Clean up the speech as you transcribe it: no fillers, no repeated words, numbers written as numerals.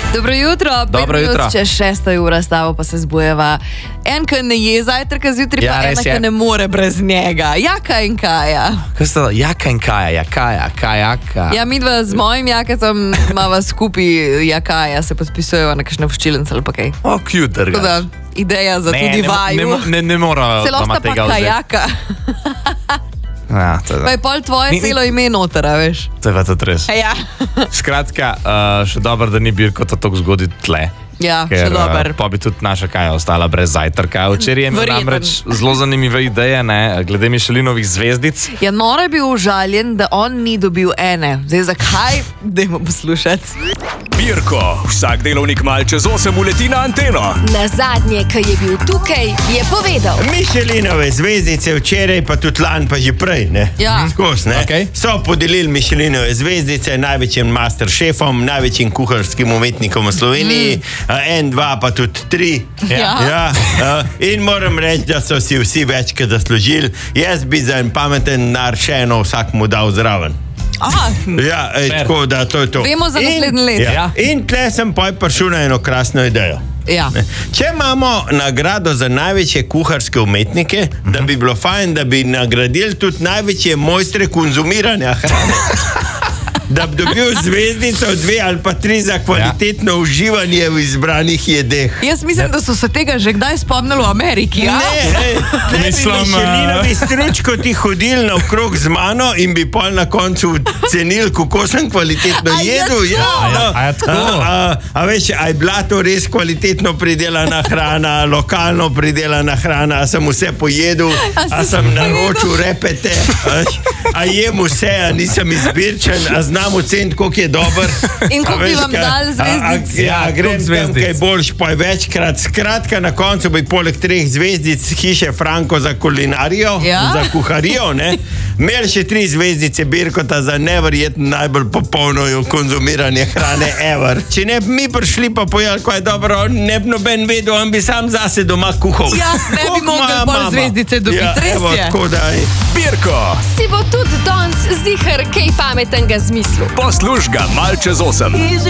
Dobro jutro, Dobro 5 minut jutro. čez 6 ura stavo pa se zbujeva. En, ki ne je zajtrka zjutraj, Ja, pa res ena, je. ki ne more brez njega. Jaka in Kaja. Kaj sta to? Jaka in Kaja, kajaka. Ja, midva z mojim jaketom imava skupaj Jakaja, se podpisujeva na kakšne vščilence ali pa kaj. O, cute, Tako drga. da, ideja za tudi vaju. Ne mora Celo doma sta pa tega vzeti. Kajaka. Ja, to Pa je je pol tvoje celo ime noter, a veš. to je pa tudi res. Ja, Skratka, še dobro, da ni Birko to tako zgodi tle. ja še Ker dober. pa bi tudi naša Kaja ostala brez zajtrka. Včeraj je imel Verjetno. namreč zelo zanimive ideje, ne, glede Michelinovih zvezdic. Ja, Nora je bil užaljen, da on ni dobil ene. Zdaj, zakaj? Dajmo poslušati. Birko, vsak delovnik mal čez 8 uleti na anteno. Na zadnje, ki je bil tukaj, je povedal. Michelinove zvezdice včeraj, pa tudi lani, pa že prej. Ne? Ja. Skos, ne? Okej. So podelili Michelinove zvezdice največjim masterchefom, največjim kuharskim umetnikom v Sloveniji. En, dva, pa tudi tri. Ja. In moram reči, da so si vsi večkrat zaslužili. Jaz bi za en pameten denar še eno vsak mu dal zraven. Aha, Ja, tako da to je to. Vemo za naslednje leto. Ja. In tle sem pa prišel na eno krasno idejo. ja. Če imamo nagrado za največje kuharske umetnike, da bi bilo fajn, da bi nagradili tudi največje mojstre konzumiranja hrane. Da bi dobil zvezdico, 2 ali pa 3 za kvalitetno uživanje v izbranih jedeh. Jaz mislim, da so se tega že kdaj spomnili v Ameriki. Ja? Ne bi Mislim, Michelinovi stručko ti hodili naokrog z mano in bi pol na koncu cenili, kako sem kvalitetno A je jedel. tako? A je tako? A veš, a je bila to res kvalitetno pridelana hrana, lokalno pridelana hrana, a sem vse pojedel, A a si sem vse naročil repete, a jem vse, a nisem izbirčen, a znam oceniti, koliko je dober. In koliko A bi veš, vam kaj- dali zvezdic? Ja, grem koliko tam, zvezdic? kaj boljš, pa je večkrat. Skratka, na koncu bi poleg 3 zvezdic hiše Franko za kulinarijo, Ja. za kuharijo, ne, imeli še 3 zvezdice Birkota za neverjetno najbolj popolno konzumiranje hrane ever. Če ne bi mi prišli pa pojeli, ko je dobro, ne bi noben vedel, on bi sam zase doma kuhal. Ja, ne bi Koliko mogel moja pol mama. zvezdice dobiti, Ja, res evo, je. tako da je. Birko, Si bo tudi danes zihar kaj pametnega zmislil. posluš ga mal čez 8.